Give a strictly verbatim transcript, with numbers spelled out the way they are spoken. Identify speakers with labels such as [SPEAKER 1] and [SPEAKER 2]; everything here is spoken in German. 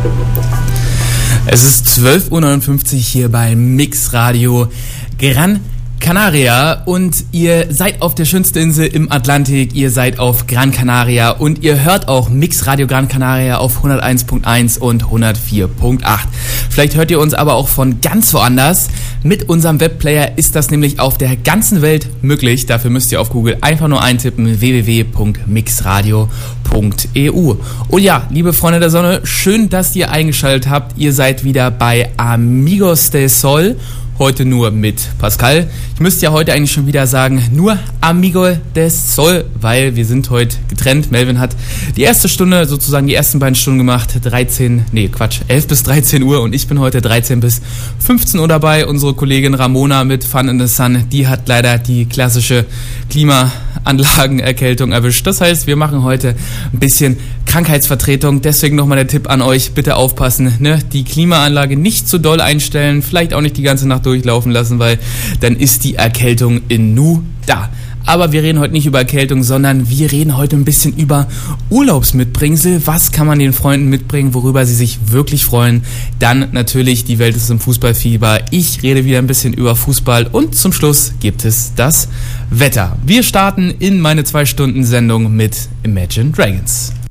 [SPEAKER 1] Es ist zwölf Uhr neunundfünfzig hier bei Mix Radio Gran Canaria und ihr seid auf der schönsten Insel im Atlantik, ihr seid auf Gran Canaria und ihr hört auch Mix Radio Gran Canaria auf hunderteins Punkt eins und hundertvier Punkt acht. Vielleicht hört ihr uns aber auch von ganz woanders. Mit unserem Webplayer ist das nämlich auf der ganzen Welt möglich. Dafür müsst ihr auf Google einfach nur eintippen w w w Punkt mixradio Punkt e u. Und ja, liebe Freunde der Sonne, schön, dass ihr eingeschaltet habt. Ihr seid wieder bei Amigos del Sol. Heute nur mit Pascal. Ich müsste ja heute eigentlich schon wieder sagen, nur Amigo des Sol, weil wir sind heute getrennt. Melvin hat die erste Stunde, sozusagen die ersten beiden Stunden gemacht, dreizehn, nee Quatsch, elf bis dreizehn Uhr und ich bin heute dreizehn bis fünfzehn Uhr dabei. Unsere Kollegin Ramona mit Fun in the Sun, die hat leider die klassische Klimaanlagenerkältung erwischt. Das heißt, wir machen heute ein bisschen Krankheitsvertretung. Deswegen nochmal der Tipp an euch, bitte aufpassen, ne? Die Klimaanlage nicht zu doll einstellen, vielleicht auch nicht die ganze Nacht durchlaufen lassen, weil dann ist die Erkältung in nu da. Aber wir reden heute nicht über Erkältung, sondern wir reden heute ein bisschen über Urlaubsmitbringsel. Was kann man den Freunden mitbringen, worüber sie sich wirklich freuen? Dann natürlich, die Welt ist im Fußballfieber. Ich rede wieder ein bisschen über Fußball und zum Schluss gibt es das Wetter. Wir starten in meine zwei Stunden Sendung mit Imagine Dragons.